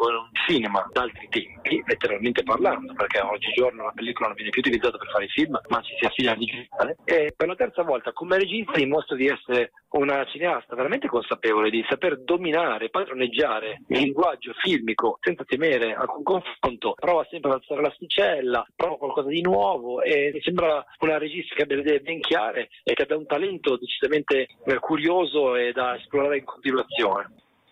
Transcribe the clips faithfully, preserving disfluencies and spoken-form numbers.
con un cinema d'altri tempi, letteralmente parlando, perché oggigiorno la pellicola non viene più utilizzata per fare i film, ma ci si affida al digitale. E per la terza volta come regista dimostro di essere una cineasta veramente consapevole di saper dominare, padroneggiare il linguaggio filmico senza temere alcun confronto, prova sempre ad alzare l'asticella, prova qualcosa di nuovo e mi sembra una regista che abbia le idee ben chiare e che abbia un talento decisamente eh, curioso e da esplorare in continuazione.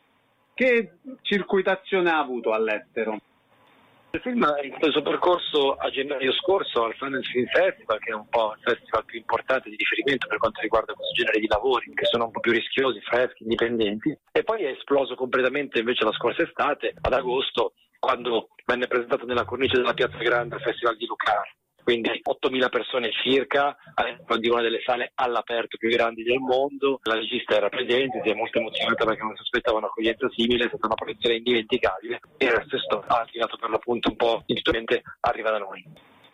Che circuitazione ha avuto all'estero? Il film ha iniziato il suo percorso a gennaio scorso al Sundance Film Festival, che è un po' il festival più importante di riferimento per quanto riguarda questo genere di lavori, che sono un po' più rischiosi, freschi, indipendenti, e poi è esploso completamente invece la scorsa estate, ad agosto, quando venne presentato nella cornice della Piazza Grande al Festival di Lucarno. Quindi ottomila persone circa, all'interno di una delle sale all'aperto più grandi del mondo. La regista era presente, si è molto emozionata perché non si aspettava un'accoglienza simile, è stata una proiezione indimenticabile e il resto ha tirato per l'appunto un po' intuitivamente arriva da noi.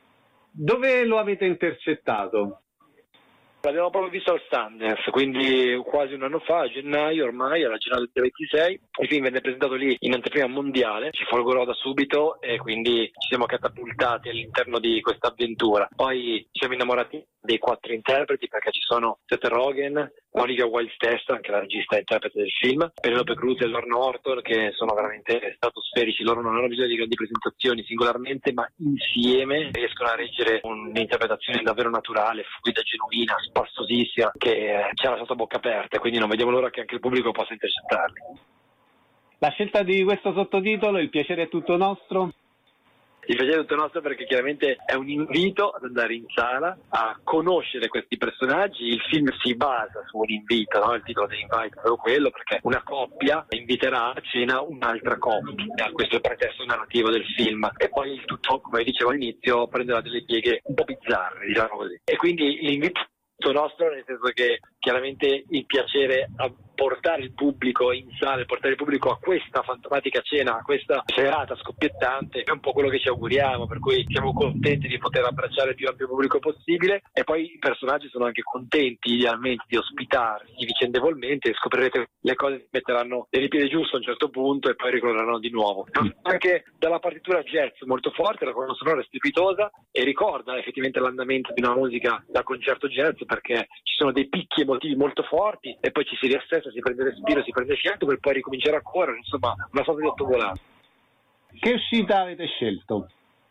Dove lo avete intercettato? L'abbiamo proprio visto al Sundance, quindi quasi un anno fa, a gennaio ormai, alla giornata del ventisei. Il film venne presentato lì in anteprima mondiale, ci folgorò da subito e quindi ci siamo catapultati all'interno di questa avventura. Poi ci siamo innamorati dei quattro interpreti perché ci sono Seth Rogen, Olivia Wilde stessa, anche la regista e interprete del film, Penelope Cruz e Lorna Orton, che sono veramente stratosferici. Loro non hanno bisogno di grandi presentazioni singolarmente, ma insieme riescono a reggere un'interpretazione davvero naturale, fluida, genuina, spastosissima, che ci ha lasciato a bocca aperta, quindi non vediamo l'ora che anche il pubblico possa intercettarli. La scelta di questo sottotitolo, Il piacere è tutto nostro? Il piacere è tutto nostro perché chiaramente è un invito ad andare in sala a conoscere questi personaggi. Il film si basa su un invito, no? Il titolo dell'invito è proprio quello, perché una coppia inviterà a cena un'altra coppia. Questo è il pretesto narrativo del film. E poi il tutto, come dicevo all'inizio, prenderà delle pieghe un po' bizzarre, diciamo così. E quindi l'invito nostro, nel senso che chiaramente il piacere a portare il pubblico in sala, portare il pubblico a questa fantomatica cena, a questa serata scoppiettante, è un po' quello che ci auguriamo, per cui siamo contenti di poter abbracciare il più ampio pubblico possibile e poi i personaggi sono anche contenti idealmente di ospitarsi vicendevolmente e scoprirete le cose che metteranno nei piedi giusto a un certo punto e poi ricorreranno di nuovo. Anche dalla partitura jazz molto forte, la colonna sonora è strepitosa e ricorda effettivamente l'andamento di una musica da concerto jazz, perché ci sono dei picchi emotivi molto forti e poi ci si riassesta, si prende respiro, si prende fiato per poi ricominciare a correre, insomma una sorta di ottovolante. Che uscita avete scelto?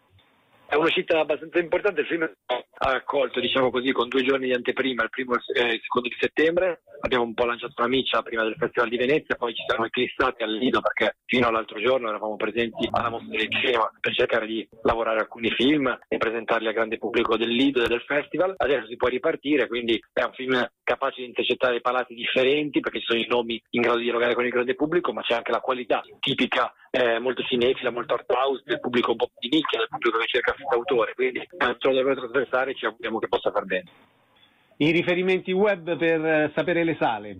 È un'uscita abbastanza importante, il film ha accolto, diciamo così, con due giorni di anteprima, il primo e il secondo di settembre. Abbiamo un po' lanciato una miccia prima del Festival di Venezia, poi ci siamo eclissati al Lido perché fino all'altro giorno eravamo presenti alla Mostra del Cinema per cercare di lavorare alcuni film e presentarli al grande pubblico del Lido e del Festival. Adesso si può ripartire, quindi è un film capace di intercettare i palati differenti perché ci sono i nomi in grado di dialogare con il grande pubblico, ma c'è anche la qualità tipica, eh, molto cinefila, molto art house del pubblico un po' di nicchia, del pubblico che cerca film d'autore, quindi è un solo da trasversare, ci auguriamo che possa far bene. I riferimenti web per eh, sapere le sale?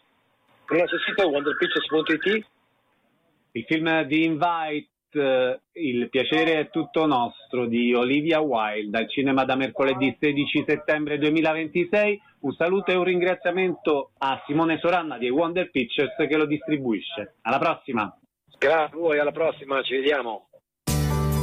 Il nostro sito è wonder pictures punto it. Il film di Invite, eh, Il piacere è tutto nostro, di Olivia Wilde, al cinema da mercoledì sedici settembre duemilaventisei. Un saluto e un ringraziamento a Simone Soranna di Wonder Pictures che lo distribuisce. Alla prossima! Grazie a voi, alla prossima, ci vediamo!